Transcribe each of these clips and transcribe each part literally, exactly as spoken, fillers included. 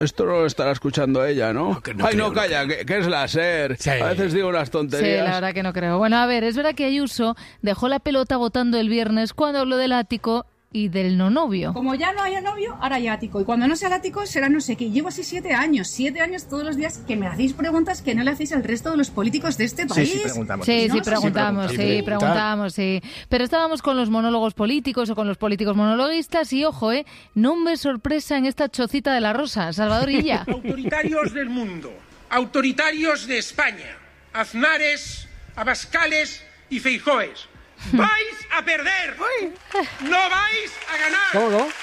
Esto no lo estará escuchando ella, ¿no? No, que no Ay, creo, no, calla, no que, que es la SER. Sí. A veces digo unas Sí, tonterías. la verdad que no creo. Bueno, a ver, es verdad que Ayuso dejó la pelota votando el viernes cuando habló del ático y del no novio. Como ya no haya novio, ahora hay ático. Y cuando no sea el ático, será no sé qué. Llevo así siete años, siete años todos los días que me hacéis preguntas que no le hacéis al resto de los políticos de este país. Sí, sí, preguntamos. Sí, No, sí, sí, preguntamos, sí, sí, preguntar. preguntamos, sí. Pero estábamos con los monólogos políticos o con los políticos monologuistas y, ojo, eh, no me sorpresa en esta chocita de la rosa, Salvador Illa. Autoritarios del mundo, autoritarios de España, Aznares, Abascales y Feijóes. ¡Vais a perder! ¡No vais a ganar! ¿Cómo no?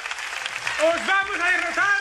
¡Os vamos a derrotar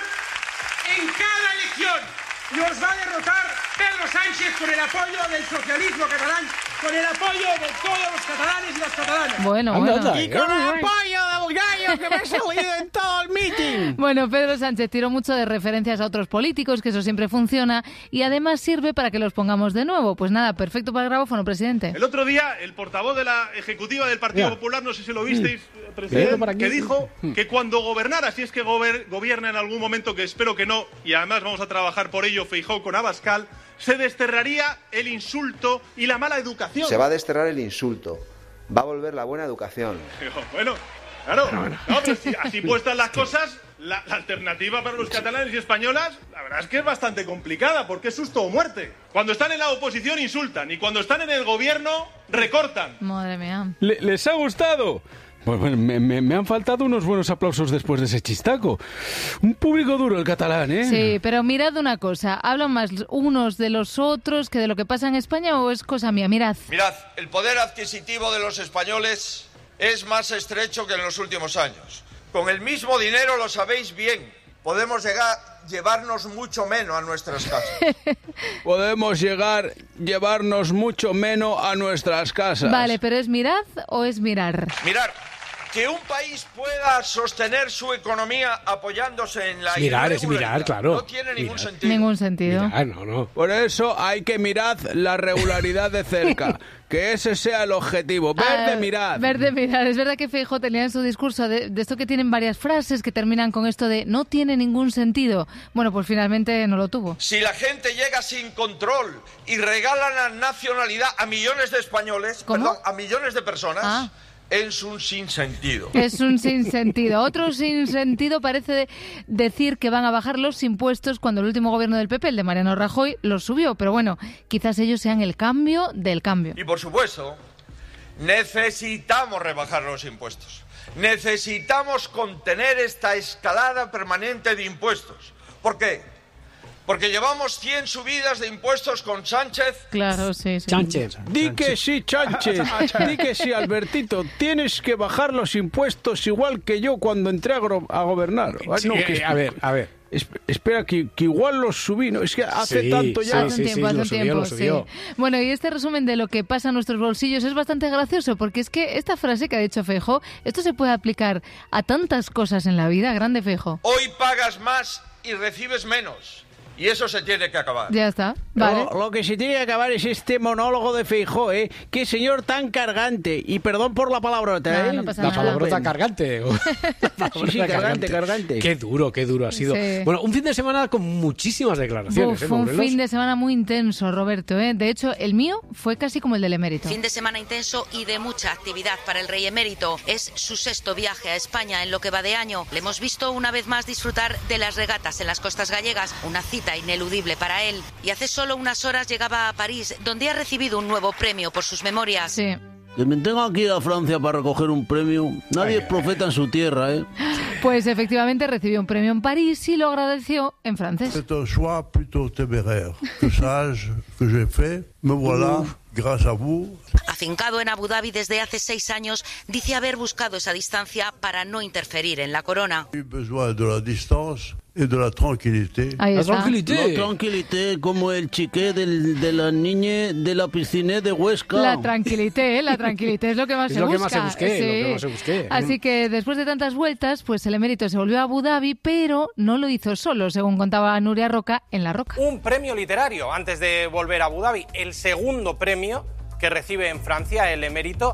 en cada elección! Y os va a derrotar Pedro Sánchez con el apoyo del socialismo catalán, con el apoyo de todos los catalanes y las catalanas. Bueno, Anda, bueno. anda. Y con el apoyo del gallo que me ha salido en todo el meeting. Bueno, Pedro Sánchez tiró mucho de referencias a otros políticos, que eso siempre funciona, y además sirve para que los pongamos de nuevo. Pues nada, perfecto para el grabófono, presidente. El otro día, el portavoz de la ejecutiva del Partido Ya. Popular, no sé si lo visteis, Leerlo presidente, por aquí. que dijo que cuando gobernara, si es que gober- gobierna en algún momento, que espero que no, y además vamos a trabajar por ello, Feijóo con Abascal, se desterraría el insulto y la mala educación. Se va a desterrar el insulto. Va a volver la buena educación. Digo, bueno, claro, no, pero si así puestas las cosas, la, la alternativa para los catalanes y españolas, la verdad es que es bastante complicada, porque es susto o muerte. Cuando están en la oposición insultan, y cuando están en el gobierno recortan. Madre mía. Le- ¿Les ha gustado? Pues bueno, me, me- me han faltado unos buenos aplausos después de ese chistaco. Un público duro el catalán, ¿eh? Sí, pero mirad una cosa, ¿hablan más unos de los otros que de lo que pasa en España o es cosa mía? Mirad. Mirad, el poder adquisitivo de los españoles es más estrecho que en los últimos años. Con el mismo dinero, lo sabéis bien, podemos llegar, llevarnos mucho menos a nuestras casas. Podemos llegar, llevarnos mucho menos a nuestras casas. Vale, pero ¿es mirad o es mirar? Mirad, que un país pueda sostener su economía apoyándose en la Es mirar, es irregularidad mirar, claro. no tiene ningún Mirar. sentido. Ningún sentido. Ah, no, no. Por eso hay que mirar la regularidad de cerca. Que ese sea el objetivo. Verde, Ah, mirad. Verde mirar. Es verdad que Feijóo tenía en su discurso de, de esto que tienen varias frases que terminan con esto de no tiene ningún sentido. Bueno, pues finalmente no lo tuvo. Si la gente llega sin control y regala la nacionalidad a millones de españoles, ¿Cómo? perdón, a millones de personas, Ah. es un sinsentido. Es un sinsentido. Otro sinsentido parece de- decir que van a bajar los impuestos cuando el último gobierno del P P, el de Mariano Rajoy, los subió. Pero bueno, quizás ellos sean el cambio del cambio. Y por supuesto, necesitamos rebajar los impuestos. Necesitamos contener esta escalada permanente de impuestos. ¿Por qué? Porque llevamos cien subidas de impuestos con Sánchez. Claro, sí, sí. Sánchez. Di que sí, Sánchez. Di que sí, Albertito. Tienes que bajar los impuestos igual que yo cuando entré a, gro- a gobernar. Ay, Sí, no, que eh, a ver, a ver. es- espera, que, que igual los subí. ¿No? Es que hace Sí, tanto ya. Hace sí, un sí, tiempo, hace lo un subió, tiempo, lo subió. sí. Bueno, y este resumen de lo que pasa en nuestros bolsillos es bastante gracioso, porque es que esta frase que ha dicho Feijóo, esto se puede aplicar a tantas cosas en la vida. Grande Feijóo. Hoy pagas más y recibes menos. Y eso se tiene que acabar. Ya está, vale. Lo, lo que se tiene que acabar es este monólogo de Feijóo, ¿eh? Qué señor tan cargante. Y perdón por la palabrota, No, ¿eh? no pasa La nada. palabrota cargante. La Sí, sí, cargante, cargante. Qué duro, qué duro ha sido. Sí. Bueno, un fin de semana con muchísimas declaraciones, Uf, ¿eh, fue un Morelos? fin de semana muy intenso, Roberto, ¿eh? De hecho, el mío fue casi como el del emérito. Fin de semana intenso y de mucha actividad para el rey emérito. Es su sexto viaje a España en lo que va de año. Le hemos visto una vez más disfrutar de las regatas en las costas gallegas, una cita ineludible para él. Y hace solo unas horas llegaba a París, donde ha recibido un nuevo premio por sus memorias. Sí. Que me tengo que ir a Francia para recoger un premio. Nadie es profeta en su tierra, ¿eh? Pues efectivamente recibió un premio en París y lo agradeció en francés. C'est un choix plutôt téméraire que sage que j'ai fait. Me voilà, grâce à vous. Afincado en Abu Dhabi desde hace seis años, dice haber buscado esa distancia para no interferir en la corona. J'ai eu besoin de la distance et de la tranquillité. Ahí La está. tranquilité. La tranquilité, como el chiqué del, de la niña de la piscina de Huesca. La tranquilité, ¿eh? La tranquilité es lo que más Es se lo que busca. más se busque, sí. lo que más se busque. Así que después de tantas vueltas, pues el emérito se volvió a Abu Dhabi, pero no lo hizo solo, según contaba Nuria Roca en La Roca. Un premio literario antes de volver a Abu Dhabi, el segundo premio que recibe en Francia el emérito,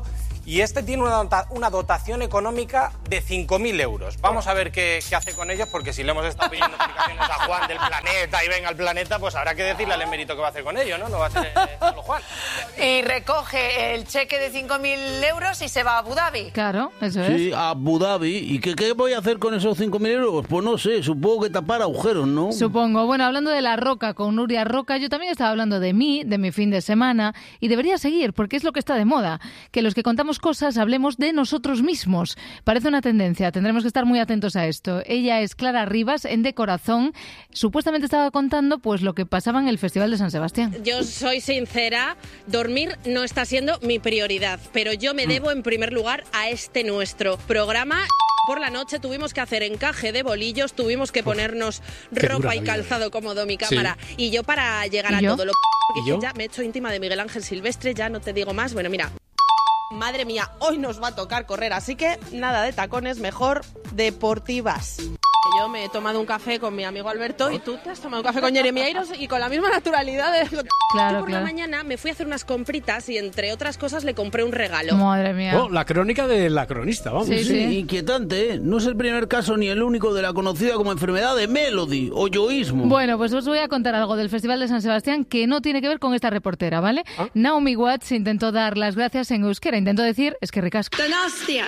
y este tiene una, dota, una dotación económica de cinco mil euros. Vamos a ver qué, qué hace con ellos, porque si le hemos estado pidiendo explicaciones a Juan del Planeta y venga al Planeta, pues habrá que decirle al emérito qué va a hacer con ellos, ¿no? No va a ser eh, solo Juan. Y recoge el cheque de cinco mil euros y se va a Abu Dhabi. Claro, eso es. Sí, a Abu Dhabi. ¿Y qué, qué voy a hacer con esos cinco mil euros? Pues no sé, supongo que tapar agujeros, ¿no? Supongo. Bueno, hablando de La Roca con Nuria Roca, yo también estaba hablando de mí, de mi fin de semana, y debería seguir, porque es lo que está de moda, que los que contamos cosas hablemos de nosotros mismos. Parece una tendencia, tendremos que estar muy atentos a esto. Ella es Clara Rivas, en De Corazón. Supuestamente estaba contando pues lo que pasaba en el Festival de San Sebastián. Yo soy sincera, dormir no está siendo mi prioridad, pero yo me debo en primer lugar a este nuestro programa. Por la noche tuvimos que hacer encaje de bolillos, tuvimos que ponernos Qué ropa y vida. calzado cómodo mi cámara. Sí. Y yo para llegar a ¿Y yo? todo lo ¿Y yo? ya me he hecho íntima de Miguel Ángel Silvestre, ya no te digo más. Bueno, mira, madre mía, hoy nos va a tocar correr, así que nada de tacones, mejor deportivas. Yo me he tomado un café con mi amigo Alberto y tú te has tomado un café con Jeremy Airos y con la misma naturalidad de... Claro, Yo por claro. la mañana me fui a hacer unas compritas y entre otras cosas le compré un regalo. Madre mía. Oh, la crónica de la cronista, vamos. Sí, sí. Inquietante, ¿eh? No es el primer caso ni el único de la conocida como enfermedad de Melody o yoísmo. Bueno, pues os voy a contar algo del Festival de San Sebastián que no tiene que ver con esta reportera, ¿vale? Naomi Watts intentó dar las gracias en euskera, intentó decir, es que ricasco. Donastia.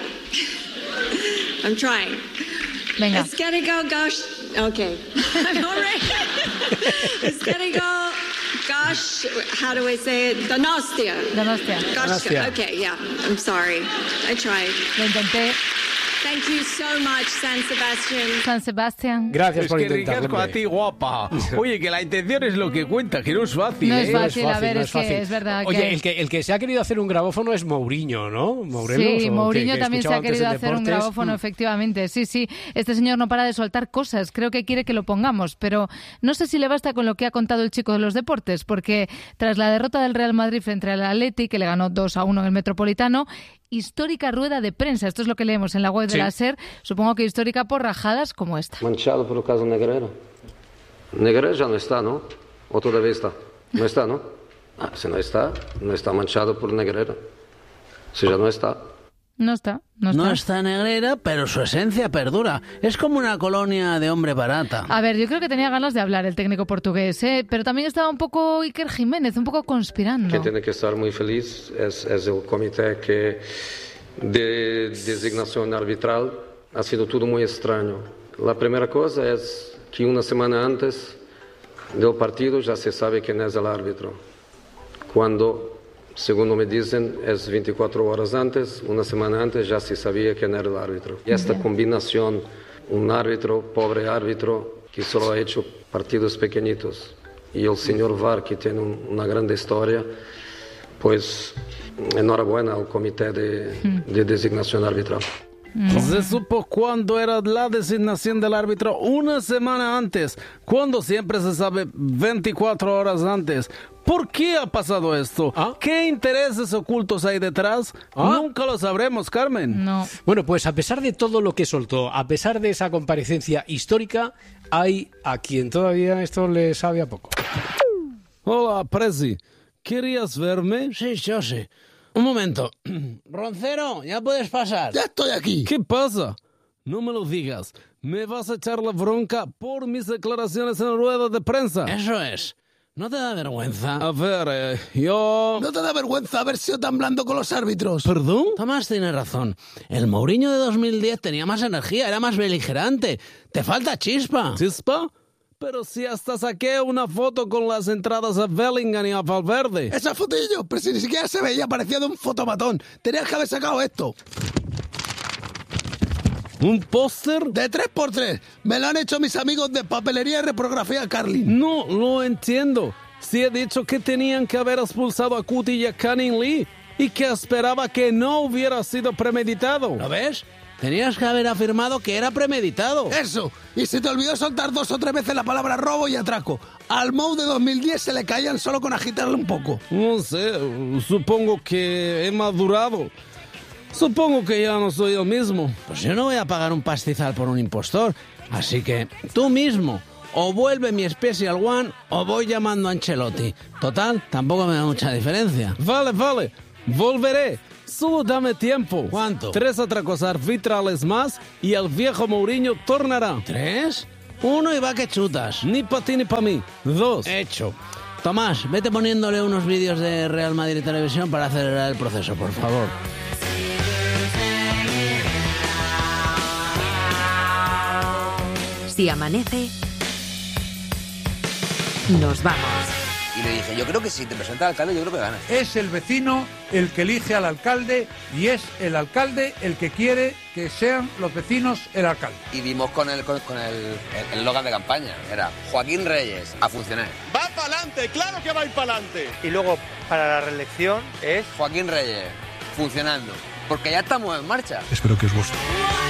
I'm trying. Venga. It's gonna go, gosh. Okay. All right. It's gonna go, gosh. How do I say it? Donostia. Donostia. Gosh. Donostia. Okay, yeah. I'm sorry. I tried. Lo intenté. Thank you so much, San Sebastian. San Sebastián. Gracias es por que intentarlo, ricasco a hombre. ti, guapa. Oye, que la intención es lo que cuenta, que no es fácil, No ¿eh? es fácil, a ver, no es que fácil. es verdad Oye, que- el que, el que se ha querido hacer un grabófono es Mourinho, ¿no? Morelos, Sí, ¿o Mourinho qué? Que también se escuchaba ha antes querido en hacer un Deportes. grabófono, Mm. efectivamente. Sí, sí. Este señor no para de soltar cosas. Creo que quiere que lo pongamos, pero no sé si le basta con lo que ha contado el chico de los deportes, porque tras la derrota del Real Madrid frente al Atleti, que le ganó dos a uno en el Metropolitano, histórica rueda de prensa. Esto es lo que leemos en la web Sí. de la SER. Supongo que histórica por rajadas como esta. Manchado por el caso Negreira. Negreira ya no está, ¿no? ¿O todavía está? No está, ¿no? Ah, si no está, no está manchado por Negreira. Si ya no está. No está, no está. No está negrera, pero su esencia perdura. Es como una colonia de hombre barata. A ver, yo creo que tenía ganas de hablar el técnico portugués, ¿eh? Pero también estaba un poco Iker Jiménez, un poco conspirando. Que tiene que estar muy feliz es, es el comité que de designación arbitral ha sido todo muy extraño. La primera cosa es que una semana antes del partido ya se sabe quién es el árbitro. Cuando, según me dicen, es veinticuatro horas antes, una semana antes ya se sabía quién era el árbitro. Y esta combinación, un árbitro, pobre árbitro, que solo ha hecho partidos pequeñitos, y el señor V A R, que tiene un- una grande historia, pues enhorabuena al comité de, de designación arbitral. Se supo cuándo era la designación del árbitro una semana antes, cuando siempre se sabe veinticuatro horas antes. ¿Por qué ha pasado esto? ¿Qué intereses ocultos hay detrás? Nunca lo sabremos, Carmen. No. Bueno, pues a pesar de todo lo que soltó, a pesar de esa comparecencia histórica, hay a quien todavía esto le sabe a poco. Hola, Presi. ¿Querías verme? Sí, yo sí. Un momento. Roncero, ya puedes pasar. Ya estoy aquí. ¿Qué pasa? No me lo digas. ¿Me vas a echar la bronca por mis declaraciones en la rueda de prensa? Eso es. ¿No te da vergüenza? A ver, eh, yo... ¿No te da vergüenza haber sido tan blando con los árbitros? ¿Perdón? Tomás tiene razón. El Mourinho de dos mil diez tenía más energía, era más beligerante. Te falta chispa. ¿Chispa? Pero si hasta saqué una foto con las entradas a Bellingham y a Valverde. Esa fotillo, pero si ni siquiera se veía, parecía de un fotomatón. Tenías que haber sacado esto. ¿Un póster? De tres por tres. Me lo han hecho mis amigos de papelería y reprografía Carlin. No, lo entiendo. Si he dicho que tenían que haber expulsado a Cuti y a Canning Lee y que esperaba que no hubiera sido premeditado. ¿Lo ves? Tenías que haber afirmado que era premeditado. Eso. Y se te olvidó soltar dos o tres veces la palabra robo y atraco. Al Mou de dos mil diez se le caían solo con agitarle un poco. No sé, supongo que he madurado. Supongo que ya no soy yo mismo. Pues yo no voy a pagar un pastizal por un impostor. Así que tú mismo, o vuelve mi Special One o voy llamando a Ancelotti. Total, tampoco me da mucha diferencia. Vale, vale, volveré. solo dame tiempo. ¿Cuánto? Tres atracos arbitrales más y el viejo Mourinho tornará. ¿Tres? Uno y va que chutas. Ni para ti ni para mí. Dos. Hecho. Tomás, vete poniéndole unos vídeos de Real Madrid Televisión para acelerar el proceso, por favor. Si amanece, nos vamos. Y le dije, yo creo que si te presenta al alcalde, yo creo que ganas. Es el vecino el que elige al alcalde y es el alcalde el que quiere que sean los vecinos el alcalde. Y dimos con el con, con el eslogan de campaña, era Joaquín Reyes, a funcionar. ¡Va para adelante! ¡Claro que va a ir para adelante! Y luego, para la reelección, es Joaquín Reyes, funcionando. Porque ya estamos en marcha. Espero que os guste.